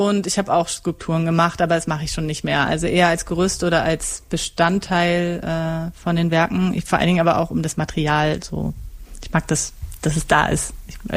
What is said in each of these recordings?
Und ich habe auch Skulpturen gemacht, aber das mache ich schon nicht mehr. Also eher als Gerüst oder als Bestandteil von den Werken. Vor allen Dingen aber auch um das Material. So, ich mag das, dass es da ist.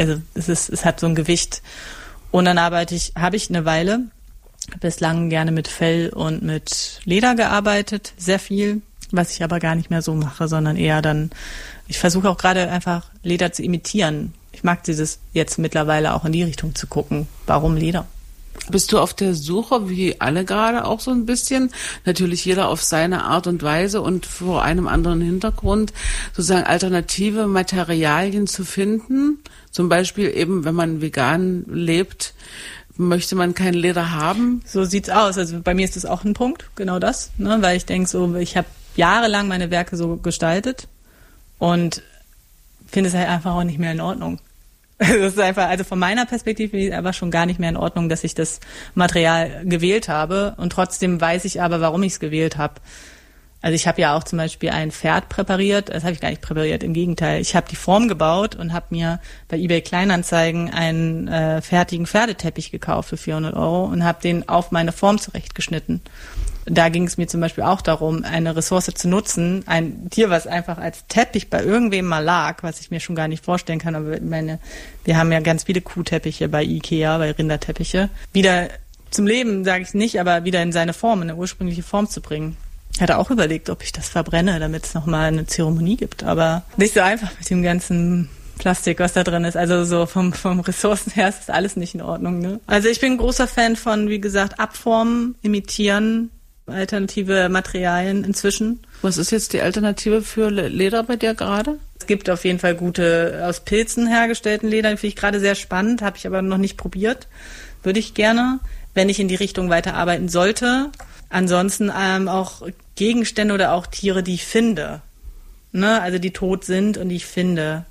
Es hat so ein Gewicht. Und dann habe ich eine Weile bislang gerne mit Fell und mit Leder gearbeitet, sehr viel, was ich aber gar nicht mehr so mache, sondern eher dann, ich versuche auch gerade einfach Leder zu imitieren. Ich mag dieses jetzt mittlerweile auch in die Richtung zu gucken. Warum Leder? Bist du auf der Suche, wie alle gerade auch so ein bisschen, natürlich jeder auf seine Art und Weise und vor einem anderen Hintergrund, sozusagen alternative Materialien zu finden? Zum Beispiel eben, wenn man vegan lebt, möchte man kein Leder haben? So sieht's aus. Also bei mir ist das auch ein Punkt, genau das, ne? Weil ich denke so, ich habe jahrelang meine Werke so gestaltet und finde es halt einfach auch nicht mehr in Ordnung. Das ist einfach, also von meiner Perspektive ist es einfach schon gar nicht mehr in Ordnung, dass ich das Material gewählt habe und trotzdem weiß ich aber, warum ich es gewählt habe. Also ich habe ja auch zum Beispiel ein Pferd präpariert, das habe ich gar nicht präpariert, im Gegenteil. Ich habe die Form gebaut und habe mir bei eBay Kleinanzeigen einen fertigen Pferdeteppich gekauft für 400 € und habe den auf meine Form zurechtgeschnitten. Da ging es mir zum Beispiel auch darum, eine Ressource zu nutzen, ein Tier, was einfach als Teppich bei irgendwem mal lag, was ich mir schon gar nicht vorstellen kann. Aber wir haben ja ganz viele Kuhteppiche bei Ikea, bei Rinderteppiche. Wieder zum Leben, sage ich nicht, aber wieder in seine Form, in eine ursprüngliche Form zu bringen. Ich hatte auch überlegt, ob ich das verbrenne, damit es nochmal eine Zeremonie gibt. Aber nicht so einfach mit dem ganzen Plastik, was da drin ist. Also so vom Ressourcen her ist das alles nicht in Ordnung. Ne? Also ich bin ein großer Fan von, wie gesagt, Abformen, Imitieren, alternative Materialien inzwischen. Was ist jetzt die Alternative für Leder bei dir gerade? Es gibt auf jeden Fall gute aus Pilzen hergestellten Leder, die finde ich gerade sehr spannend, habe ich aber noch nicht probiert. Würde ich gerne, wenn ich in die Richtung weiterarbeiten sollte. Ansonsten auch Gegenstände oder auch Tiere, die ich finde. Ne? Also die tot sind und die ich finde.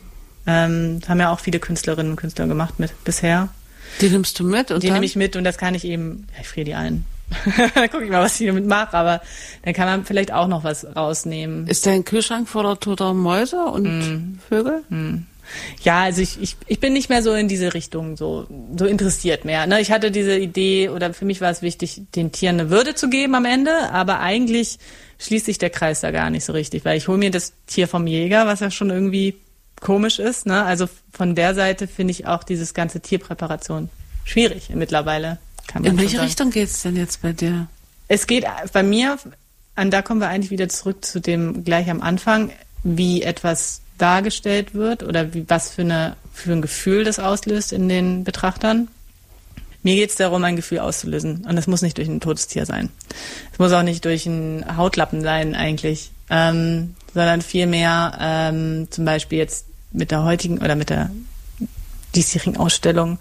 Haben ja auch viele Künstlerinnen und Künstler gemacht bisher. Die nimmst du mit? Die nehme ich mit und das kann ich eben, ich friere die ein. Dann gucke ich mal, was ich damit mache, aber dann kann man vielleicht auch noch was rausnehmen. Ist dein Kühlschrank voller toter Mäuse und Vögel? Ja, also ich bin nicht mehr so in diese Richtung so interessiert mehr. Ne? Ich hatte diese Idee, oder für mich war es wichtig, den Tieren eine Würde zu geben am Ende, aber eigentlich schließt sich der Kreis da gar nicht so richtig, weil ich hole mir das Tier vom Jäger, was ja schon irgendwie komisch ist. Ne? Also von der Seite finde ich auch dieses ganze Tierpräparation schwierig mittlerweile. In welche Richtung geht's denn jetzt bei dir? Es geht bei mir, da kommen wir eigentlich wieder zurück zu dem gleich am Anfang, wie etwas dargestellt wird oder was für ein Gefühl das auslöst in den Betrachtern. Mir geht es darum, ein Gefühl auszulösen. Und das muss nicht durch ein totes Tier sein. Es muss auch nicht durch einen Hautlappen sein eigentlich, sondern vielmehr zum Beispiel jetzt mit der heutigen oder mit der diesjährigen Ausstellung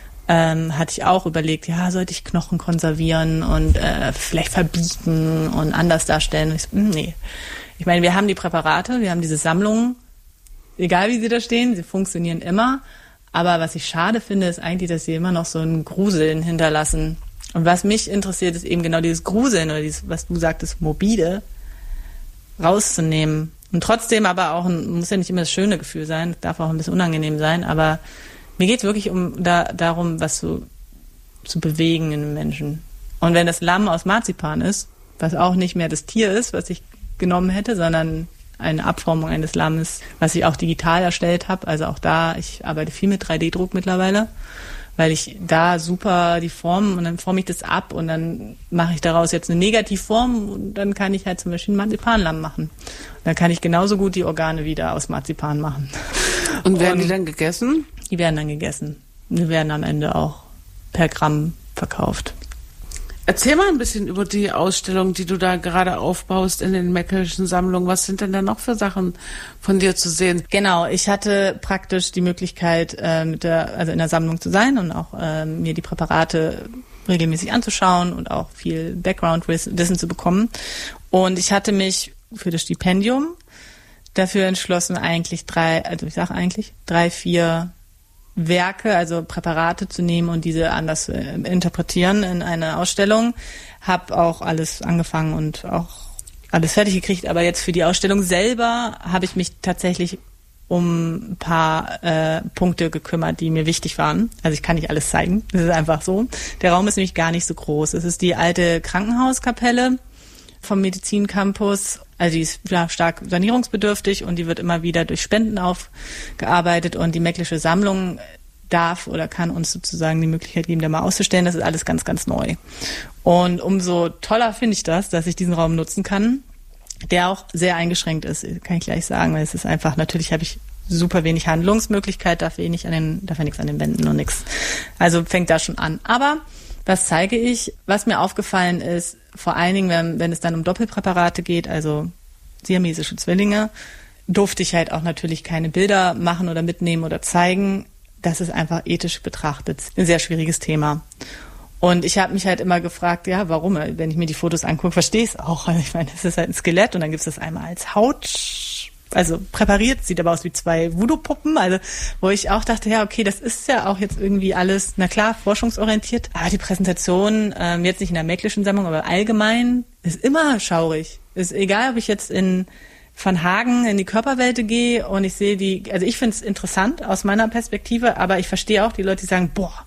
hatte ich auch überlegt, ja, sollte ich Knochen konservieren und vielleicht verbiegen und anders darstellen. Nee. Ich meine, wir haben die Präparate, wir haben diese Sammlungen, egal wie sie da stehen, sie funktionieren immer. Aber was ich schade finde, ist eigentlich, dass sie immer noch so ein Gruseln hinterlassen. Und was mich interessiert, ist eben genau dieses Gruseln oder dieses, was du sagtest, morbide, rauszunehmen. Und trotzdem aber auch, muss ja nicht immer das schöne Gefühl sein, darf auch ein bisschen unangenehm sein, aber mir geht es wirklich darum, was zu bewegen in den Menschen. Und wenn das Lamm aus Marzipan ist, was auch nicht mehr das Tier ist, was ich genommen hätte, sondern eine Abformung eines Lammes, was ich auch digital erstellt habe. Also auch da, ich arbeite viel mit 3D-Druck mittlerweile, weil ich da super die Form und dann forme ich das ab und dann mache ich daraus jetzt eine Negativform und dann kann ich halt zum Beispiel ein Marzipanlamm machen. Und dann kann ich genauso gut die Organe wieder aus Marzipan machen. Und werden die dann gegessen? Die werden dann gegessen. Die werden am Ende auch per Gramm verkauft. Erzähl mal ein bisschen über die Ausstellung, die du da gerade aufbaust in den Meckelschen Sammlungen. Was sind denn da noch für Sachen von dir zu sehen? Genau, ich hatte praktisch die Möglichkeit, in der Sammlung zu sein und auch mir die Präparate regelmäßig anzuschauen und auch viel Background-Wissen zu bekommen. Und ich hatte mich für das Stipendium dafür entschlossen, drei, vier Werke, also Präparate zu nehmen und diese anders zu interpretieren in eine Ausstellung. Habe auch alles angefangen und auch alles fertig gekriegt, aber jetzt für die Ausstellung selber habe ich mich tatsächlich um ein paar Punkte gekümmert, die mir wichtig waren. Also ich kann nicht alles zeigen, das ist einfach so. Der Raum ist nämlich gar nicht so groß. Es ist die alte Krankenhauskapelle vom Medizincampus. Also die ist stark sanierungsbedürftig und die wird immer wieder durch Spenden aufgearbeitet und die Mecklische Sammlung darf oder kann uns sozusagen die Möglichkeit geben, da mal auszustellen. Das ist alles ganz, ganz neu. Und umso toller finde ich das, dass ich diesen Raum nutzen kann, der auch sehr eingeschränkt ist, kann ich gleich sagen, weil es ist einfach, natürlich habe ich super wenig Handlungsmöglichkeit, darf ja nichts an den Wänden und nichts. Also fängt da schon an. Aber was zeige ich? Was mir aufgefallen ist, vor allen Dingen, wenn es dann um Doppelpräparate geht, also siamesische Zwillinge, durfte ich halt auch natürlich keine Bilder machen oder mitnehmen oder zeigen. Das ist einfach ethisch betrachtet ein sehr schwieriges Thema. Und ich habe mich halt immer gefragt, ja, warum? Wenn ich mir die Fotos angucke, verstehe ich es auch. Also ich meine, das ist halt ein Skelett und dann gibt es das einmal als Haut, also präpariert, sieht aber aus wie 2 Voodoo-Puppen, also wo ich auch dachte, ja, okay, das ist ja auch jetzt irgendwie alles, na klar, forschungsorientiert, aber die Präsentation, jetzt nicht in der Mecklischen Sammlung, aber allgemein, ist immer schaurig. Ist egal, ob ich jetzt von Hagen in die Körperwelt gehe und ich sehe also ich finde es interessant aus meiner Perspektive, aber ich verstehe auch die Leute, die sagen, boah,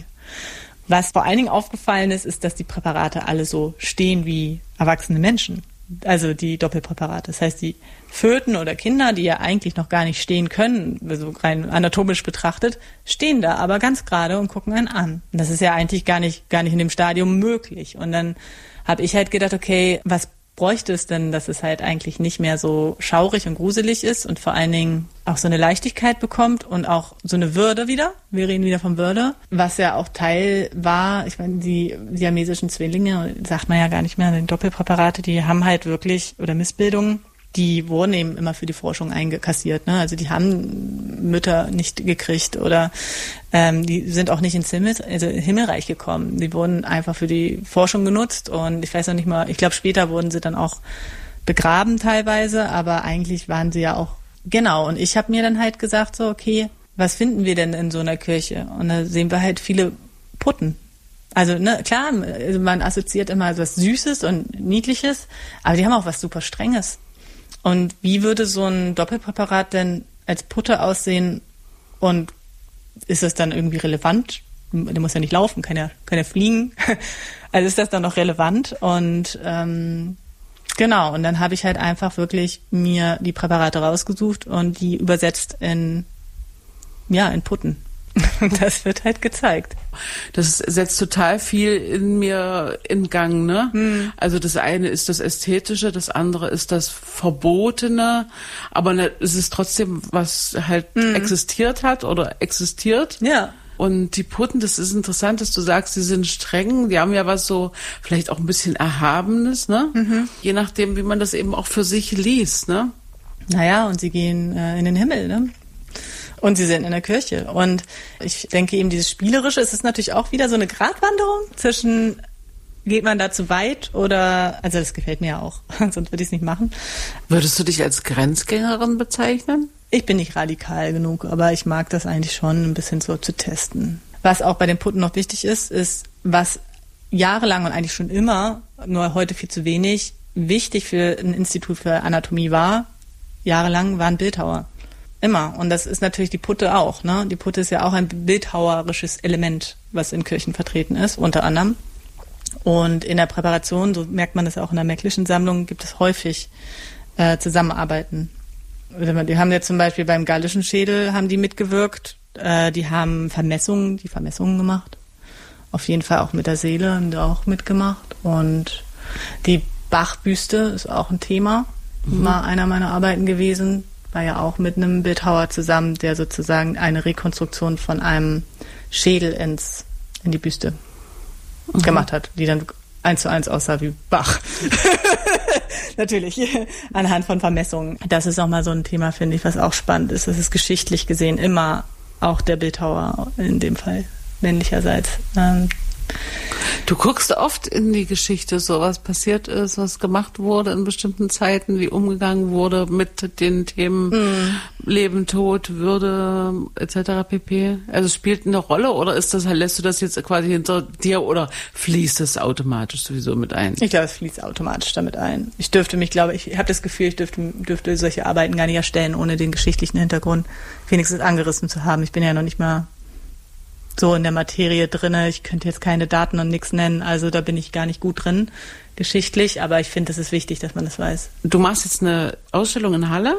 Was vor allen Dingen aufgefallen ist, dass die Präparate alle so stehen wie erwachsene Menschen. Also die Doppelpräparate. Das heißt, die Föten oder Kinder, die ja eigentlich noch gar nicht stehen können, also rein anatomisch betrachtet, stehen da aber ganz gerade und gucken einen an. Und das ist ja eigentlich gar nicht in dem Stadium möglich. Und dann habe ich halt gedacht, okay, was bräuchte es denn, dass es halt eigentlich nicht mehr so schaurig und gruselig ist und vor allen Dingen auch so eine Leichtigkeit bekommt und auch so eine Würde wieder. Wir reden wieder von Würde, was ja auch Teil war. Ich meine, die siamesischen Zwillinge, sagt man ja gar nicht mehr, die Doppelpräparate, die haben halt wirklich, oder Missbildungen, die wurden eben immer für die Forschung eingekassiert. Ne? Also die haben Mütter nicht gekriegt oder die sind auch nicht ins Himmelreich gekommen. Die wurden einfach für die Forschung genutzt und ich weiß noch nicht mal, ich glaube später wurden sie dann auch begraben teilweise, aber eigentlich waren sie ja auch, genau. Und ich habe mir dann halt gesagt, so okay, was finden wir denn in so einer Kirche? Und da sehen wir halt viele Putten. Also klar, man assoziiert immer so was Süßes und Niedliches, aber die haben auch was super Strenges. Und wie würde so ein Doppelpräparat denn als Putte aussehen und ist das dann irgendwie relevant? Der muss ja nicht laufen, kann ja fliegen. Also ist das dann noch relevant? Und genau, und dann habe ich halt einfach wirklich mir die Präparate rausgesucht und die übersetzt in Putten. Und das wird halt gezeigt. Das setzt total viel in mir in Gang, ne? Mhm. Also das eine ist das Ästhetische, das andere ist das Verbotene, aber es ist trotzdem, was halt existiert hat oder existiert. Ja. Und die Putten, das ist interessant, dass du sagst, die sind streng, die haben ja was so, vielleicht auch ein bisschen Erhabenes, ne? Mhm. Je nachdem, wie man das eben auch für sich liest, ne? Naja, und sie gehen in den Himmel, ne? Und sie sind in der Kirche. Und ich denke eben, dieses Spielerische, es ist natürlich auch wieder so eine Gratwanderung zwischen, geht man da zu weit oder, also das gefällt mir ja auch, sonst würde ich es nicht machen. Würdest du dich als Grenzgängerin bezeichnen? Ich bin nicht radikal genug, aber ich mag das eigentlich schon ein bisschen so zu testen. Was auch bei den Putten noch wichtig ist, was jahrelang und eigentlich schon immer, nur heute viel zu wenig, wichtig für ein Institut für Anatomie war, jahrelang waren Bildhauer. Immer. Und das ist natürlich die Putte auch, ne? Die Putte ist ja auch ein bildhauerisches Element, was in Kirchen vertreten ist, unter anderem. Und in der Präparation, so merkt man das auch in der Mecklischen Sammlung, gibt es häufig Zusammenarbeiten. Die haben jetzt zum Beispiel beim gallischen Schädel haben die mitgewirkt. Die haben Vermessungen gemacht. Auf jeden Fall auch mit der Seele haben die auch mitgemacht. Und die Bach-Büste ist auch ein Thema. War einer meiner Arbeiten gewesen. War ja auch mit einem Bildhauer zusammen, der sozusagen eine Rekonstruktion von einem Schädel in die Büste gemacht hat, die dann 1:1 aussah wie Bach. Natürlich, anhand von Vermessungen. Das ist auch mal so ein Thema, finde ich, was auch spannend ist. Das ist geschichtlich gesehen immer auch der Bildhauer, in dem Fall männlicherseits. Du guckst oft in die Geschichte, so was passiert ist, was gemacht wurde in bestimmten Zeiten, wie umgegangen wurde mit den Themen Leben, Tod, Würde etc. pp. Also spielt eine Rolle oder ist das, lässt du das jetzt quasi hinter dir oder fließt das automatisch sowieso mit ein? Ich glaube, es fließt automatisch damit ein. Ich habe das Gefühl, ich dürfte solche Arbeiten gar nicht erstellen, ohne den geschichtlichen Hintergrund wenigstens angerissen zu haben. Ich bin ja noch nicht mal so in der Materie drinne. Ich könnte jetzt keine Daten und nichts nennen, also da bin ich gar nicht gut drin, geschichtlich, aber ich finde, es ist wichtig, dass man das weiß. Du machst jetzt eine Ausstellung in Halle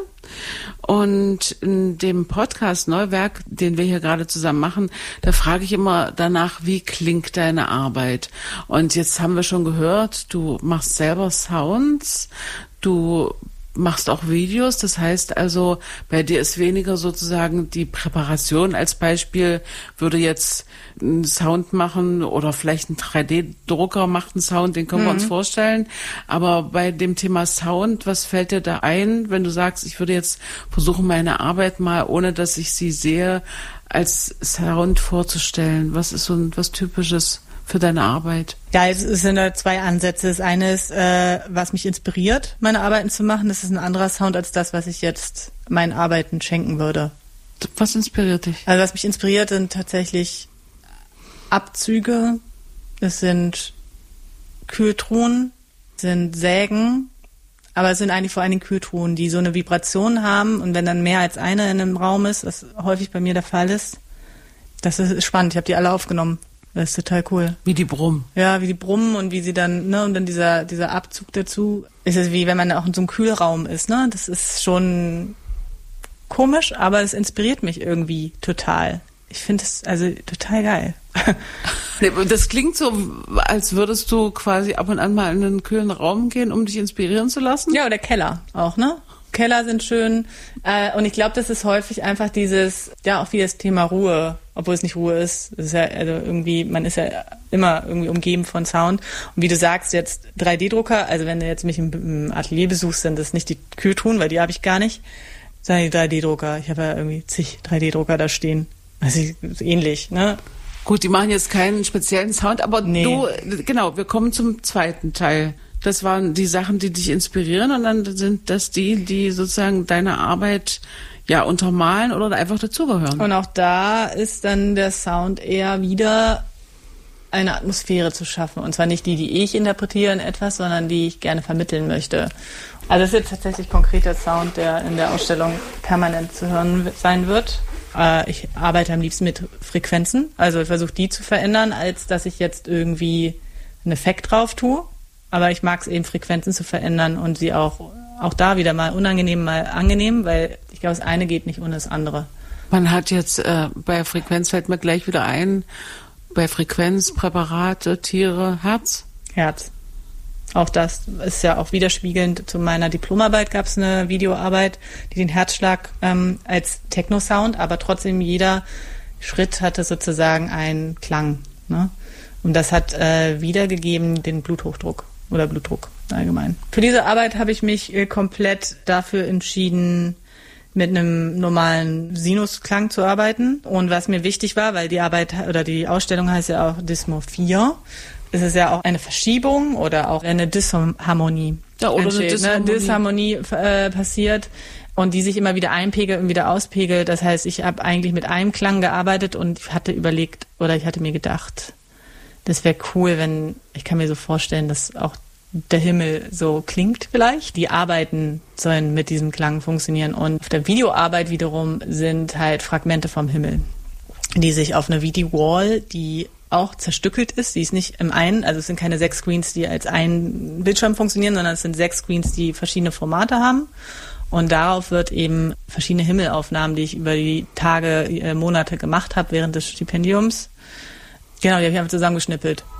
und in dem Podcast Neuwerk, den wir hier gerade zusammen machen, da frage ich immer danach, wie klingt deine Arbeit? Und jetzt haben wir schon gehört, du machst selber Sounds, du machst auch Videos, das heißt also, bei dir ist weniger sozusagen die Präparation. Als Beispiel würde jetzt ein Sound machen oder vielleicht ein 3D-Drucker macht einen Sound, den können wir uns vorstellen. Aber bei dem Thema Sound, was fällt dir da ein, wenn du sagst, ich würde jetzt versuchen, meine Arbeit mal, ohne dass ich sie sehe, als Sound vorzustellen? Was ist so was Typisches für deine Arbeit? Ja, es sind da zwei Ansätze. Das eine ist, was mich inspiriert, meine Arbeiten zu machen. Das ist ein anderer Sound als das, was ich jetzt meinen Arbeiten schenken würde. Was inspiriert dich? Also was mich inspiriert, sind tatsächlich Abzüge, es sind Kühltruhen, es sind Sägen, aber es sind eigentlich vor allen Dingen Kühltruhen, die so eine Vibration haben und wenn dann mehr als eine in einem Raum ist, was häufig bei mir der Fall ist, das ist spannend. Ich habe die alle aufgenommen. Das ist total cool. Wie die brummen. Ja, wie die brummen und wie sie dann, ne, und dann dieser Abzug dazu. Ist es wie wenn man auch in so einem Kühlraum ist, ne? Das ist schon komisch, aber es inspiriert mich irgendwie total. Ich finde es also total geil. Das klingt so, als würdest du quasi ab und an mal in einen kühlen Raum gehen, um dich inspirieren zu lassen. Ja, oder Keller auch, ne? Keller sind schön. Und ich glaube, das ist häufig einfach dieses, ja, auch wie das Thema Ruhe, obwohl es nicht Ruhe ist. Es ist ja, also irgendwie, man ist ja immer irgendwie umgeben von Sound. Und wie du sagst, jetzt 3D-Drucker, also wenn du jetzt mich im Atelier besuchst, sind das nicht die Kühltruhen, weil die habe ich gar nicht, sondern die 3D-Drucker. Ich habe ja irgendwie zig 3D-Drucker da stehen. Also ähnlich, ne? Gut, die machen jetzt keinen speziellen Sound, aber nee. Genau, wir kommen zum zweiten Teil. Das waren die Sachen, die dich inspirieren und dann sind das die sozusagen deine Arbeit ja untermalen oder einfach dazugehören. Und auch da ist dann der Sound eher wieder eine Atmosphäre zu schaffen. Und zwar nicht die ich interpretiere in etwas, sondern die ich gerne vermitteln möchte. Also es ist jetzt tatsächlich konkreter Sound, der in der Ausstellung permanent zu hören sein wird. Ich arbeite am liebsten mit Frequenzen. Also ich versuche die zu verändern, als dass ich jetzt irgendwie einen Effekt drauf tue. Aber ich mag es eben, Frequenzen zu verändern und sie auch da wieder mal unangenehm, mal angenehm, weil ich glaube, das eine geht nicht ohne das andere. Man hat jetzt, bei Frequenz fällt mir gleich wieder ein, bei Frequenz, Präparate, Tiere, Herz? Herz. Auch das ist ja auch widerspiegelnd zu meiner Diplomarbeit, gab es eine Videoarbeit, die den Herzschlag als Techno-Sound, aber trotzdem jeder Schritt hatte sozusagen einen Klang. Ne? Und das hat wiedergegeben den Bluthochdruck. Oder Blutdruck allgemein. Für diese Arbeit habe ich mich komplett dafür entschieden, mit einem normalen Sinusklang zu arbeiten. Und was mir wichtig war, weil die Arbeit oder die Ausstellung heißt ja auch Dysmorphie, ist es ja auch eine Verschiebung oder auch eine Disharmonie. Ja, oder entsteht, eine Disharmonie passiert und die sich immer wieder einpegelt und wieder auspegelt. Das heißt, ich habe eigentlich mit einem Klang gearbeitet und hatte überlegt oder ich hatte mir gedacht, das wäre cool, ich kann mir so vorstellen, dass auch der Himmel so klingt vielleicht. Die Arbeiten sollen mit diesem Klang funktionieren. Und auf der Videoarbeit wiederum sind halt Fragmente vom Himmel, die sich auf eine Video-Wall, die auch zerstückelt ist, die ist nicht im einen, also es sind keine 6 Screens, die als ein Bildschirm funktionieren, sondern es sind 6 Screens, die verschiedene Formate haben. Und darauf wird eben verschiedene Himmelaufnahmen, die ich über die Tage, Monate gemacht habe während des Stipendiums, genau, die habe ich einfach zusammengeschnippelt.